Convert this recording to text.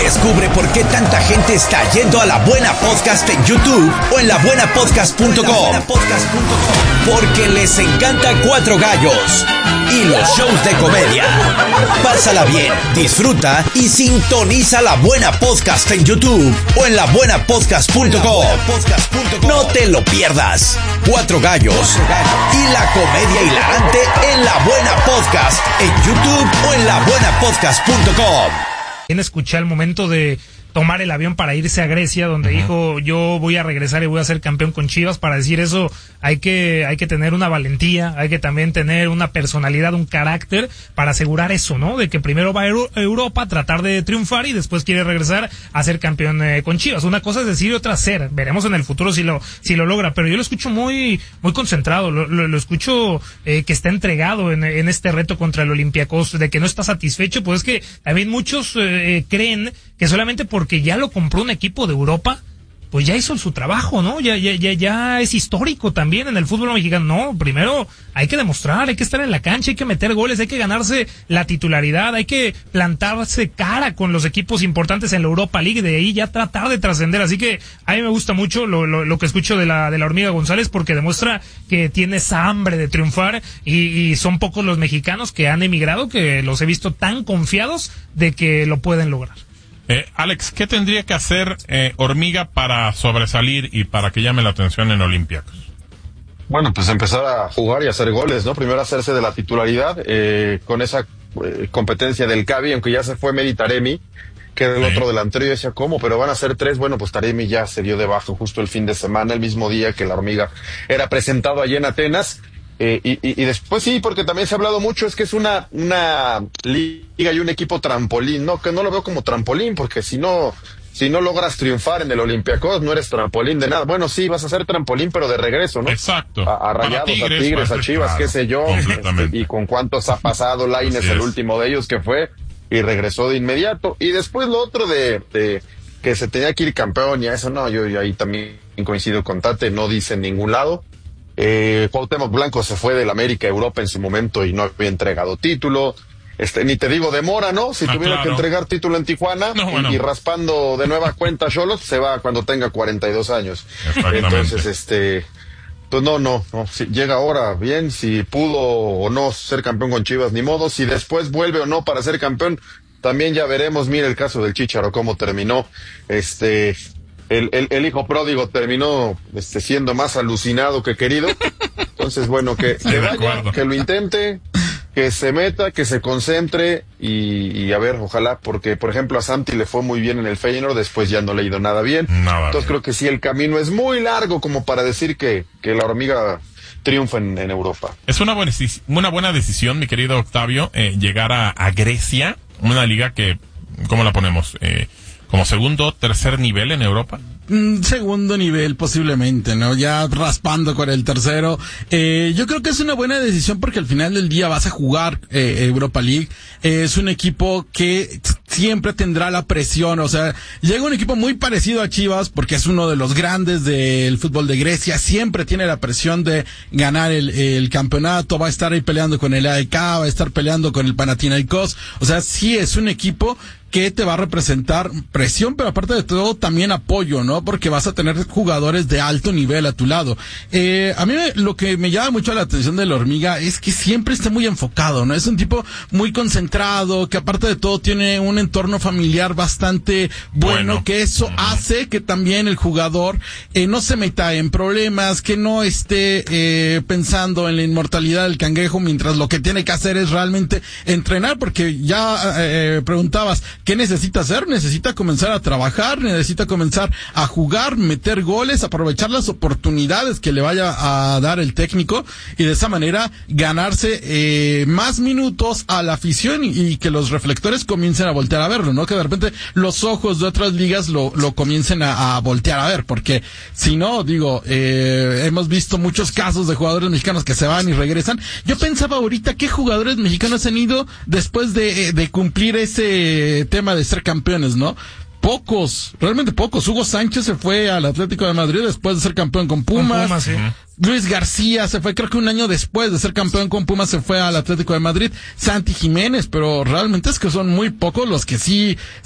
Descubre por qué tanta gente está yendo a La Buena Podcast en YouTube o en labuenapodcast.com. Porque les encanta Cuatro Gallos y los shows de comedia. Pásala bien, disfruta y sintoniza La Buena Podcast en YouTube o en labuenapodcast.com. No te lo pierdas. Cuatro Gallos y la comedia hilarante en La Buena Podcast en YouTube o en labuenapodcast.com. Escuché al momento de tomar el avión para irse a Grecia, donde dijo, yo voy a regresar y voy a ser campeón con Chivas. Para decir eso hay que tener una valentía, hay que también tener una personalidad, un carácter para asegurar eso, ¿no? De que primero va a Europa, tratar de triunfar y después quiere regresar a ser campeón con Chivas. Una cosa es decir y otra hacer. Veremos en el futuro si lo logra, pero yo lo escucho muy concentrado, lo escucho que está entregado en este reto contra el Olympiacos, de que no está satisfecho. Pues es que también muchos creen que solamente porque ya lo compró un equipo de Europa, pues ya hizo su trabajo, ¿no? Ya es histórico también en el fútbol mexicano. No, primero hay que demostrar, hay que estar en la cancha, hay que meter goles, hay que ganarse la titularidad, hay que plantarse cara con los equipos importantes en la Europa League, de ahí ya tratar de trascender. Así que a mí me gusta mucho lo que escucho de la Hormiga González, porque demuestra que tiene esa hambre de triunfar y son pocos los mexicanos que han emigrado, que los he visto tan confiados de que lo pueden lograr. Alex, ¿qué tendría que hacer Hormiga para sobresalir y para que llame la atención en Olympiacos? Bueno, pues empezar a jugar y hacer goles, ¿no? Primero hacerse de la titularidad, con esa competencia del Cavi, aunque ya se fue Mehdi Taremi, que era el otro delantero. Yo decía, ¿cómo? Pero van a ser tres. Bueno, pues Taremi ya se dio de baja justo el fin de semana, el mismo día que la Hormiga era presentado allí en Atenas. Y después sí, porque también se ha hablado mucho, es que es una liga y un equipo trampolín, no, que no lo veo como trampolín, porque si no logras triunfar en el Olympiacos, no eres trampolín de nada. Bueno, sí, vas a ser trampolín, pero de regreso, ¿no? Exacto. A Rayados, a Tigres, a Chivas, qué sé yo, y con cuántos ha pasado Lainez, el último de ellos que fue, y regresó de inmediato. Y después lo otro de que se tenía que ir campeón, y a eso no, yo ahí también coincido con Tate, no dice en ningún lado. Cuauhtémoc Blanco se fue del América a Europa en su momento y no había entregado título. Ni te digo de Mora, ¿no? Si tuviera que entregar título en Tijuana, y raspando de nueva cuenta Xolos, se va cuando tenga 42 años. Entonces, pues no. Si llega ahora, bien, si pudo o no ser campeón con Chivas, ni modo. Si después vuelve o no para ser campeón, también ya veremos. Mira el caso del Chícharo, cómo terminó. El hijo pródigo terminó siendo más alucinado que querido. Entonces, bueno, que vaya, que lo intente, que se meta, que se concentre y a ver, ojalá, porque por ejemplo a Santi le fue muy bien en el Feyenoord, después ya no le ha ido nada bien. Entonces creo que sí, el camino es muy largo como para decir que la Hormiga triunfa en Europa. Es una buena decisión, mi querido Octavio, llegar a Grecia, una liga que, ¿cómo la ponemos? ¿Como segundo, tercer nivel en Europa? Segundo nivel posiblemente, ¿no? Ya raspando con el tercero. Yo creo que es una buena decisión porque al final del día vas a jugar Europa League. Es un equipo que siempre tendrá la presión, o sea, llega un equipo muy parecido a Chivas porque es uno de los grandes del fútbol de Grecia, siempre tiene la presión de ganar el campeonato, va a estar ahí peleando con el AEK, va a estar peleando con el Panathinaikos, o sea, sí es un equipo que te va a representar presión, pero aparte de todo también apoyo, ¿no? Porque vas a tener jugadores de alto nivel a tu lado. A mí lo que me llama mucho la atención de la Hormiga es que siempre está muy enfocado, ¿no? Es un tipo muy concentrado, que aparte de todo tiene un entorno familiar bastante bueno, que eso hace que también el jugador no se meta en problemas, que no esté pensando en la inmortalidad del cangrejo, mientras lo que tiene que hacer es realmente entrenar, porque ya preguntabas, ¿qué necesita hacer? Necesita comenzar a trabajar, necesita comenzar a jugar, meter goles, aprovechar las oportunidades que le vaya a dar el técnico y de esa manera ganarse más minutos a la afición y que los reflectores comiencen a voltear a verlo, ¿no? Que de repente los ojos de otras ligas lo comiencen a voltear a ver, porque si no, digo, hemos visto muchos casos de jugadores mexicanos que se van y regresan. Yo pensaba ahorita, ¿qué jugadores mexicanos han ido después de cumplir ese tema de ser campeones, ¿no? Pocos, realmente pocos. Hugo Sánchez se fue al Atlético de Madrid después de ser campeón con Pumas. Sí. Luis García se fue, creo que un año después de ser campeón con Pumas se fue al Atlético de Madrid. Santi Jiménez, pero realmente es que son muy pocos los que sí